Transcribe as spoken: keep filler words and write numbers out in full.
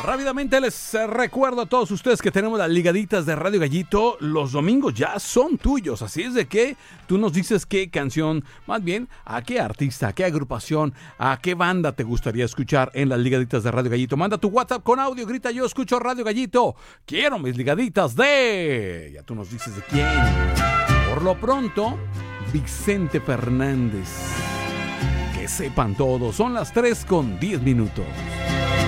Rápidamente les eh, recuerdo a todos ustedes que tenemos las ligaditas de Radio Gallito. Los domingos ya son tuyos, así es de que tú nos dices qué canción, más bien a qué artista, a qué agrupación, a qué banda te gustaría escuchar en las ligaditas de Radio Gallito. Manda tu WhatsApp con audio, grita yo escucho Radio Gallito, quiero mis ligaditas de... Ya tú nos dices de quién. Por lo pronto, Vicente Fernández. Que sepan todos, son las tres con diez minutos.